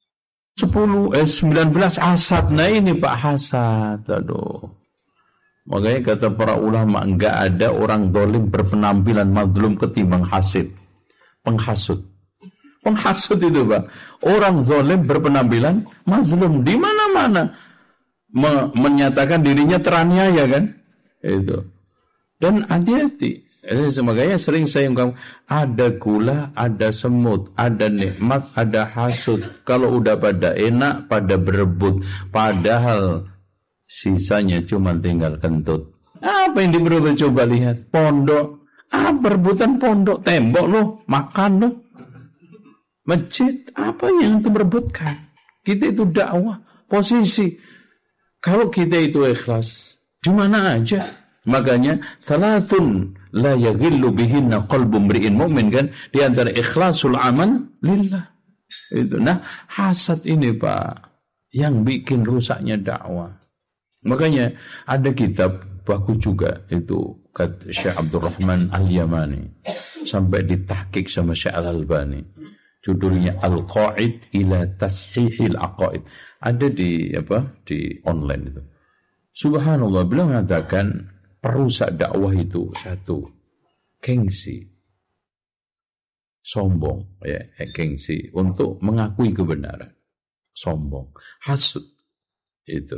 19 hasad. Nah ini Pak hasad. Aduh. Makanya kata para ulama, enggak ada orang dolim berpenampilan mazlum ketimbang hasid. Penghasut. Penghasut itu Pak. Orang dolim berpenampilan mazlum di mana-mana. Menyatakan dirinya teraniaya kan. Itu. Dan hati-hati. Makanya sering saya ungkap, ada gula, ada semut, ada nikmat, ada hasud. Kalau udah pada enak, pada berebut. Padahal sisanya cuma tinggal kentut. Apa yang diberebut? Coba lihat. Pondok. Berebutan pondok. Tembok loh. Makan loh. Masjid. Apa yang itu berebutkan? Kita itu dakwah. Posisi. Kalau kita itu ikhlas. Di mana aja. Makanya. Thalathun la yaghillu bihinna qalbu mri'in mu'min kan. Di antara ikhlasul amal. Lillah. Itu. Nah. Hasad ini Pak. Yang bikin rusaknya dakwah. Makanya ada kitab bagus juga itu kata Syekh Abdurrahman Al-Yamani sampai ditahqiq sama Syekh Al-Albani. Judulnya Al-Qaid ila Tashihil Aqaid. Ada di online itu. Subhanallah, beliau mengatakan perusak dakwah itu satu, gengsi. Sombong ya, gengsi untuk mengakui kebenaran. Sombong, hasud itu.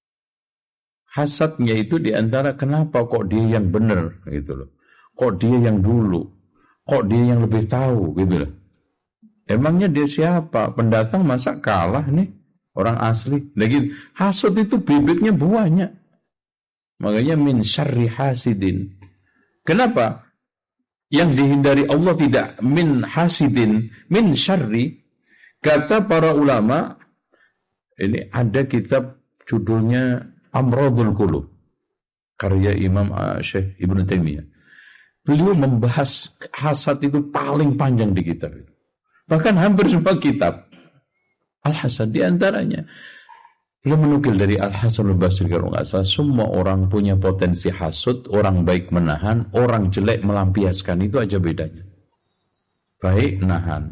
Hasadnya itu diantara kenapa kok dia yang benar gitu loh. Kok dia yang dulu. Kok dia yang lebih tahu gitu loh. Emangnya dia siapa? Pendatang masa kalah nih orang asli. Lagi hasad itu bibitnya banyak. Makanya min syarri hasidin. Kenapa? Yang dihindari Allah tidak min hasidin, min syarri. Kata para ulama, ini ada kitab judulnya Amradul Qulub, karya Imam Syekh Ibnu Taimiyah. Beliau membahas hasad itu paling panjang di kitab itu. Bahkan hampir semua kitab Al-Hasad di antaranya. Beliau menukil dari Al-Hasan Al-Basri kalau nggak salah, semua orang punya potensi hasud, orang baik menahan, orang jelek melampiaskan, itu aja bedanya. Baik nahan,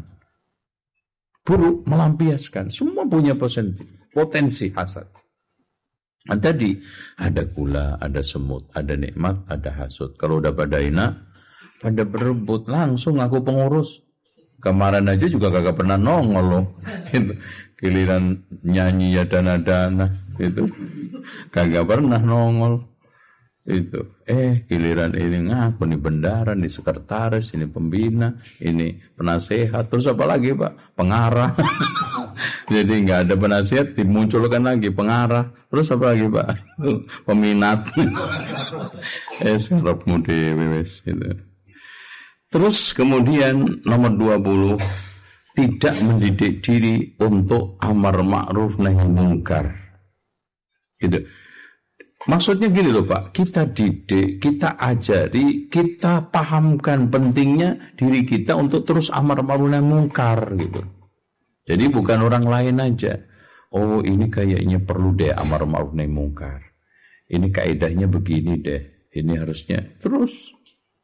buruk melampiaskan, semua punya potensi hasad. Dan tadi ada gula, ada semut, ada nikmat, ada hasud. Kalau udah pada enak, pada berebut, langsung aku pengurus. Kemarin aja juga kagak pernah nongol loh. Giliran nyanyi ya dana-dana itu kagak pernah nongol. Itu giliran ini ngaku nih bendara, nih sekretaris, ini pembina, ini penasehat, terus apa lagi Pak? Pengarah. Jadi nggak ada penasehat, dimunculkan lagi pengarah, terus apa lagi Pak? Peminat. Sarapmu dewe wis gitu. Terus kemudian nomor 20, tidak mendidik diri untuk amar ma'ruf nahi munkar. Gitu. Maksudnya gini loh Pak, kita didik, kita ajari, kita pahamkan pentingnya diri kita untuk terus amar ma'ruf nahi munkar gitu. Jadi bukan orang lain aja. Oh ini kayaknya perlu deh amar ma'ruf nahi munkar. Ini kaidahnya begini deh. Ini harusnya terus.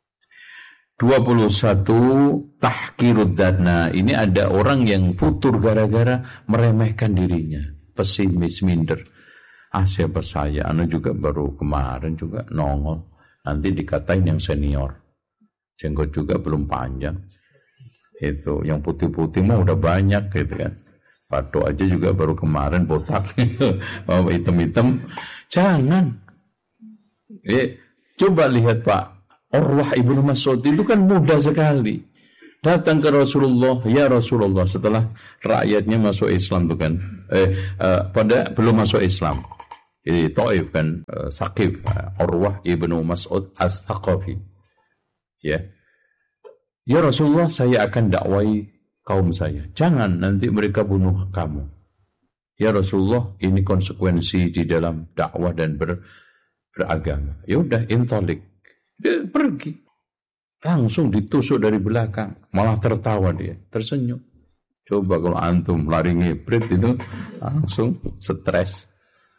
21 tahqirud dana. Ini ada orang yang futur gara-gara meremehkan dirinya, pesimis, minder. Siapa saya? Anu juga baru kemarin juga nongol. Nanti dikatain yang senior. Jenggot juga belum panjang. Itu yang putih-putih mah udah banyak gitu kan. Patok aja juga baru kemarin botak. Hitam-hitam. Jangan. Coba lihat Pak. Urwah ibnu Mas'ud itu kan muda sekali. Datang ke Rasulullah, ya Rasulullah, setelah rakyatnya masuk Islam itu kan, pada belum masuk Islam. Jadi Taif kan, Saqif, Urwah ibnu Mas'ud As-Thaqafi. Ya. Ya Rasulullah, saya akan dakwai kaum saya. Jangan nanti mereka bunuh kamu. Ya Rasulullah, ini konsekuensi di dalam dakwah dan beragama. Ya udah, intalik. Dia pergi. Langsung ditusuk dari belakang. Malah tertawa dia, tersenyum. Coba kalau antum lari ngibrit itu langsung stres.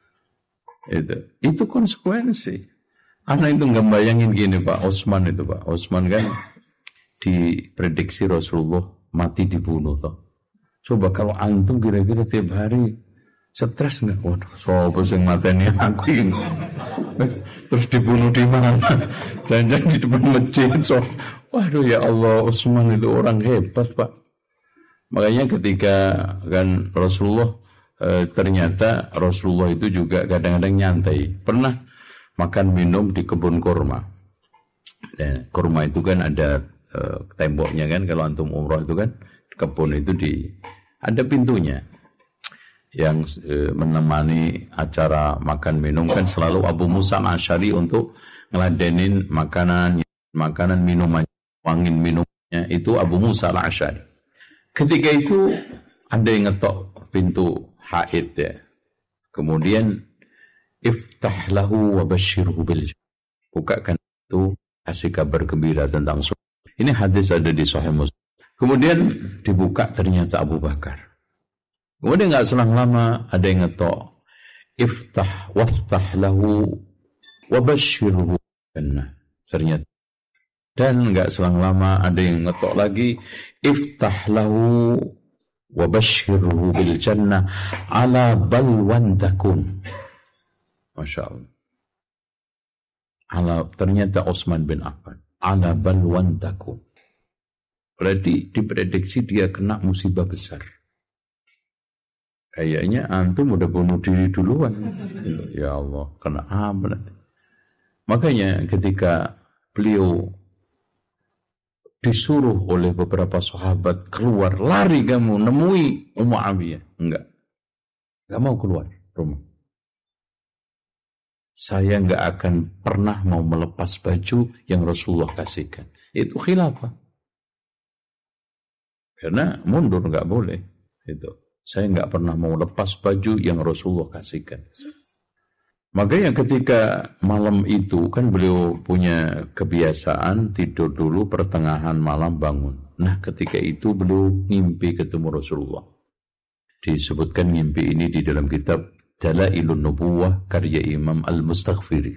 Itu konsekuensi. Anak itu nggak bayangin gini Pak Utsman itu Pak. Utsman kan diprediksi Rasulullah mati dibunuh toh. Coba kalau antum kira-kira tiap hari stres nggak? Waduh, sopo sing mateni aku ini. Terus dibunuh di mana? Jangan di depan masjid. Waduh ya Allah, Utsman itu orang hebat Pak. Makanya ketika kan Rasulullah ternyata Rasulullah itu juga kadang-kadang nyantai. Pernah makan minum di kebun kurma. Dan kurma itu kan ada temboknya kan, kalau antum umroh itu kan kebun itu ada pintunya. Yang menemani acara makan minum kan selalu Abu Musa Al-Asy'ari untuk ngeladenin makanan minuman, wangin minumnya itu Abu Musa Al-Asy'ari. Ketika itu ada yang ngetok pintu haid ya. Kemudian iftah lahu wa basyirhu bil jannah. Bukakan itu, kasih kabar gembira tentang surga. Ini hadis ada di Sahih Muslim. Kemudian dibuka ternyata Abu Bakar. Kemudian nggak selang lama ada yang ngetok, iftah waftah lahu wabasyirhu jannah. Ternyata. Dan nggak selang lama ada yang ngetok lagi, iftah lahu wabasyirhu bil jannah ala balwan takun. Masya Allah. Ternyata Utsman bin Affan ala balwan takun. Berarti diprediksi dia kena musibah besar. Kayaknya antum udah bunuh diri duluan. Ya Allah, kena apa nanti? Makanya ketika beliau disuruh oleh beberapa sahabat keluar, lari kamu nemui Ummu Awiyah. Enggak mau keluar rumah. Saya enggak akan pernah mau melepas baju yang Rasulullah kasihkan. Itu khilafah. Karena mundur enggak boleh. Itu. Saya enggak pernah mau lepas baju yang Rasulullah kasihkan. Makanya ketika malam itu kan beliau punya kebiasaan tidur dulu pertengahan malam bangun. Nah ketika itu beliau ngimpi ketemu Rasulullah. Disebutkan mimpi ini di dalam kitab Dalailun Nubuwah karya Imam Al-Mustaghfiri.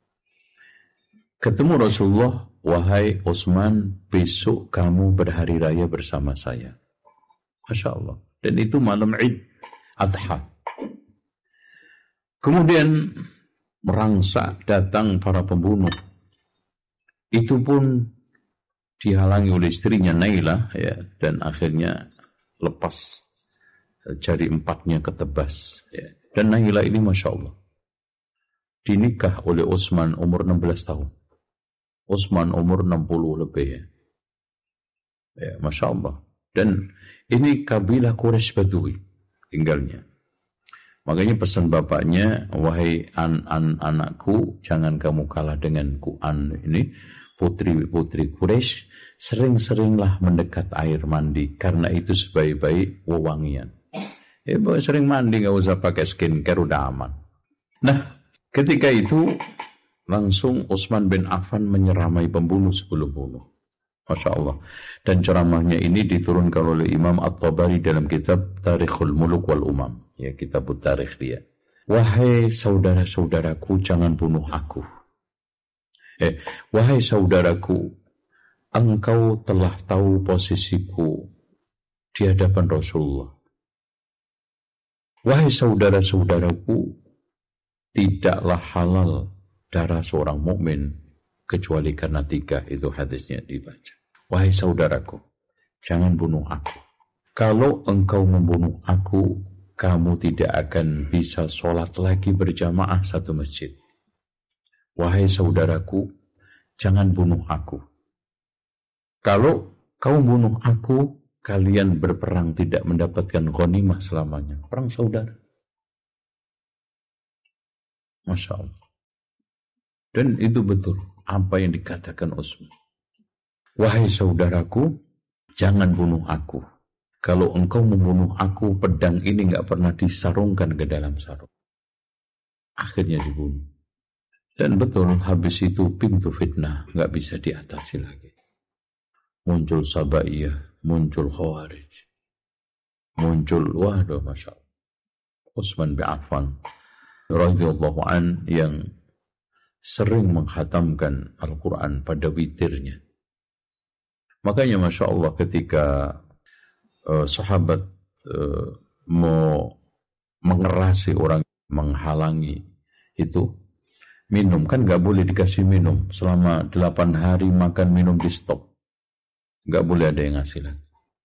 Ketemu Rasulullah, wahai Utsman, besok kamu berhari raya bersama saya. Masya Allah. Dan itu malam Id Adha. Kemudian merangsak datang para pembunuh. Itu pun dihalangi oleh istrinya Nailah ya, dan akhirnya lepas jari empatnya ketebas ya. Dan Nailah ini Masya Allah dinikah oleh Utsman umur 16 tahun. Utsman umur 60 lebih ya. Ya, Masya Allah. Dan ini kabilah Quraisy Badui tinggalnya. Makanya pesan bapaknya, wahai anakku, jangan kamu kalah denganku. Ini putri-putri Quraisy, sering-seringlah mendekat air mandi, karena itu sebaik-baik wewangian. Sering mandi, gak usah pakai skincare, udah aman. Nah, ketika itu langsung Utsman bin Affan menyeramai pembunuh sebelum bunuh. Masya Allah. Dan ceramahnya ini diturunkan oleh Imam At-Tabari dalam kitab Tarikhul Muluk wal Umam. Ya, kitab tarikh dia. Wahai saudara-saudaraku, jangan bunuh aku. Wahai saudaraku, engkau telah tahu posisiku di hadapan Rasulullah. Wahai saudara-saudaraku, tidaklah halal darah seorang mukmin kecuali karena 3. Itu hadisnya dibaca. Wahai saudaraku, jangan bunuh aku. Kalau engkau membunuh aku, kamu tidak akan bisa sholat lagi berjamaah satu masjid. Wahai saudaraku, jangan bunuh aku. Kalau kau bunuh aku, kalian berperang tidak mendapatkan ghanimah selamanya. Perang saudara. Masya Allah. Dan itu betul apa yang dikatakan Utsman. Wahai saudaraku, jangan bunuh aku. Kalau engkau membunuh aku, pedang ini nggak pernah disarungkan ke dalam sarung. Akhirnya dibunuh. Dan betul, habis itu pintu fitnah nggak bisa diatasi lagi. Muncul Sabaiyah, muncul Khawarij, muncul, waduh, Masya Allah, Utsman bin Affan radhiyallahu an yang sering menghatamkan Al-Quran pada witirnya. Makanya Masya Allah ketika sahabat mau mengerasi orang, menghalangi itu minum, kan gak boleh dikasih minum selama 8 hari, makan minum di stop, gak boleh ada yang ngasih lagi.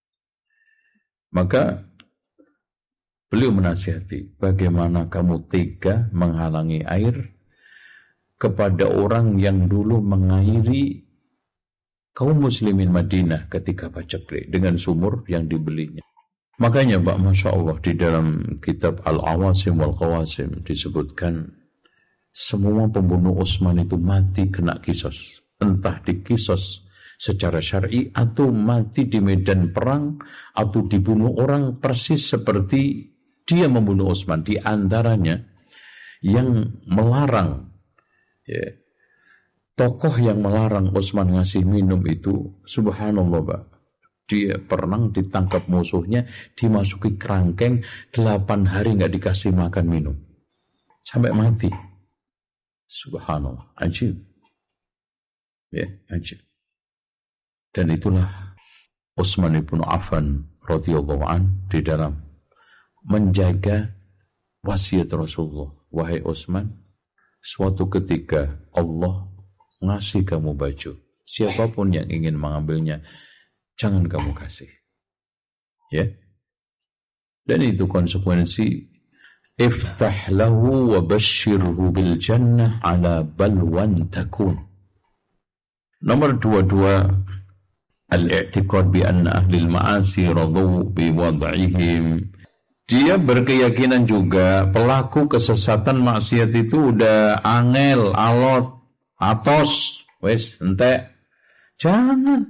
Maka beliau menasihati, bagaimana kamu tega menghalangi air kepada orang yang dulu mengairi kaum muslimin Madinah ketika paceklik dengan sumur yang dibelinya. Makanya Pak, Masya Allah, di dalam kitab Al-Awasim wal-Qawasim disebutkan semua pembunuh Utsman itu mati kena kisos. Entah dikisos secara syar'i atau mati di medan perang atau dibunuh orang persis seperti dia membunuh Utsman. Di antaranya yang melarang, ya, tokoh yang melarang Utsman ngasih minum itu, subhanallah Pak, dia pernah ditangkap musuhnya, dimasuki kerangkeng, 8 hari nggak dikasih makan minum sampai mati. Subhanallah, ajib, ya, ajib. Dan itulah Utsman bin Affan radhiyallahu an di dalam menjaga wasiat Rasulullah. Wahai Utsman, suatu ketika Allah ngasih kamu baju, siapapun yang ingin mengambilnya, jangan kamu kasih. Ya. Dan itu konsekuensi iftah lahu wa basyirhu bil jannah ala balwan takun. Nomor 22, al-i'tiqad bi anna ahli al-ma'asi radu bi wad'ihim. Dia berkeyakinan juga pelaku kesesatan maksiat itu udah angel, alot, atos, wes entek. Jangan.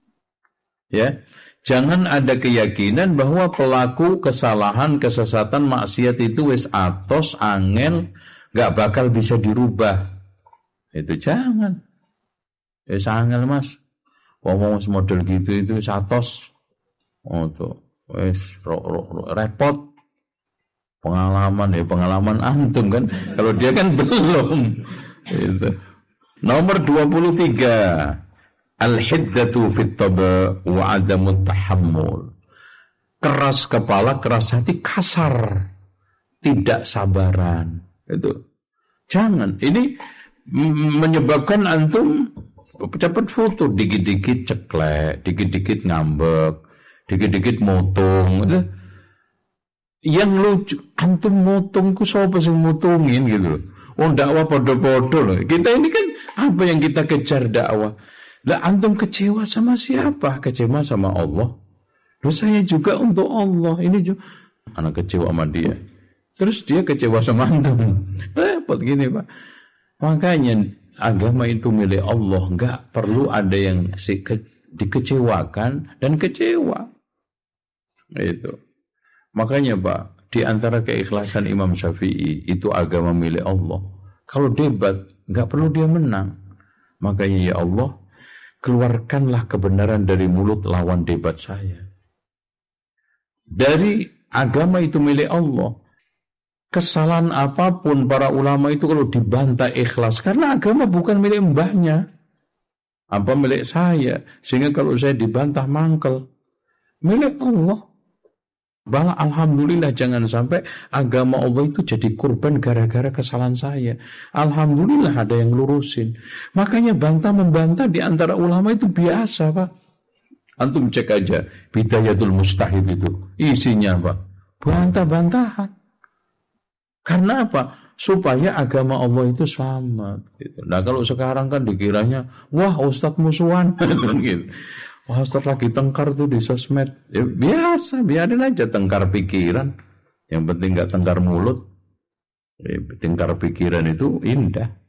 Ya, jangan ada keyakinan bahwa pelaku kesalahan, kesesatan, maksiat itu wes atos, angel, gak bakal bisa dirubah. Itu jangan. Wes angel mas, ngomong model gitu itu wes atos. Oh tuh, wes repot. Pengalaman antum kan. Kalau dia kan belum. Itu. Nomor 23. Al-hiddatu fit taba wa adamut tahammul. Keras kepala, keras hati, kasar, tidak sabaran. Itu jangan. Ini menyebabkan antum cepat foto, dikit-dikit ceklek, dikit-dikit ngambek, dikit-dikit motong. Itu. Yang lucu, antum motongku siapa sih motongin gitu loh. Oh dakwah podo-podo loh. Kita ini kan apa yang kita kejar dakwah. Lah antum kecewa sama siapa? Kecewa sama Allah. Loh saya juga untuk Allah. Ini juga anak kecewa sama dia. Terus dia kecewa sama antum. Repot gini Pak. Makanya agama itu milik Allah. Enggak perlu ada yang dikecewakan dan kecewa. Itu. Makanya Pak, di antara keikhlasan Imam Syafi'i itu agama milik Allah. Kalau debat, enggak perlu dia menang. Makanya ya Allah, keluarkanlah kebenaran dari mulut lawan debat saya. Dari agama itu milik Allah. Kesalahan apapun para ulama itu kalau dibantah ikhlas. Karena agama bukan milik mbahnya. Apa milik saya. Sehingga kalau saya dibantah mangkel. Milik Allah. Bala alhamdulillah jangan sampai agama Allah itu jadi korban gara-gara kesalahan saya. Alhamdulillah ada yang lurusin. Makanya bantah-membantah di antara ulama itu biasa Pak. Antum cek aja Bidayatul Mustahid itu isinya Pak, bantah-bantahan. Karena apa? supaya agama Allah itu selamat. Gitu. Nah kalau sekarang kan dikiranya, wah Ustadz musuhan. Gitu. Wah Ustadz lagi tengkar tuh di sosmed. Ya, biasa, biarin aja tengkar pikiran. Yang penting gak tengkar mulut. Tengkar pikiran itu indah.